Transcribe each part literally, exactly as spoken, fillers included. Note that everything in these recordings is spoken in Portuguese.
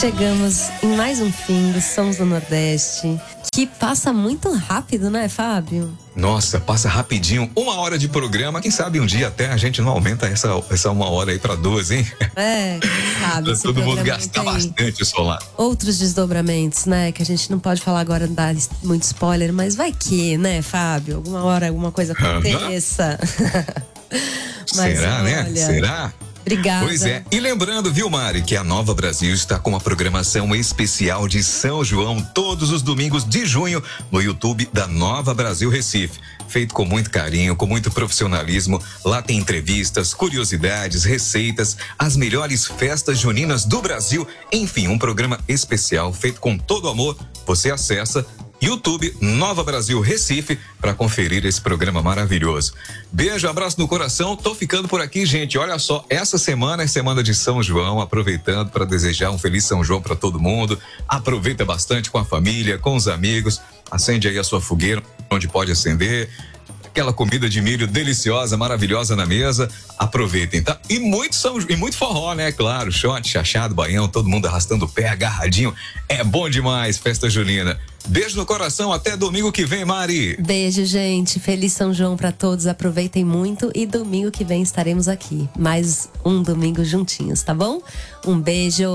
Chegamos em mais um fim dos Sons do Nordeste, que passa muito rápido, né, Fábio? Nossa, passa rapidinho. Uma hora de programa, quem sabe um dia até a gente não aumenta essa, essa uma hora aí pra duas, hein? É, quem sabe. Pra todo mundo gastar bastante o solar. Outros desdobramentos, né, que a gente não pode falar agora, não dar muito spoiler, mas vai que, né, Fábio? Alguma hora alguma coisa aconteça. Mas, será, olha, né? Será? Obrigada. Pois é. E lembrando, viu, Mari, que a Nova Brasil está com uma programação especial de São João todos os domingos de junho no YouTube da Nova Brasil Recife. Feito com muito carinho, com muito profissionalismo. Lá tem entrevistas, curiosidades, receitas, as melhores festas juninas do Brasil. Enfim, um programa especial feito com todo amor. Você acessa YouTube Nova Brasil Recife para conferir esse programa maravilhoso. Beijo, abraço no coração. Tô ficando por aqui, gente. Olha só, essa semana é semana de São João, aproveitando para desejar um feliz São João para todo mundo. Aproveita bastante com a família, com os amigos. Acende aí a sua fogueira onde pode acender. Aquela comida de milho deliciosa, maravilhosa na mesa. Aproveitem, tá? E muito, São, e muito forró, né? Claro, shot, chachado, baião, todo mundo arrastando o pé, agarradinho. É bom demais, festa junina. Beijo no coração, até domingo que vem, Mari. Beijo, gente. Feliz São João pra todos. Aproveitem muito e domingo que vem estaremos aqui. Mais um domingo juntinhos, tá bom? Um beijo.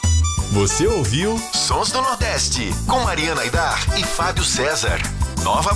Você ouviu Sons do Nordeste com Mariana Aidar e Fábio César. Nova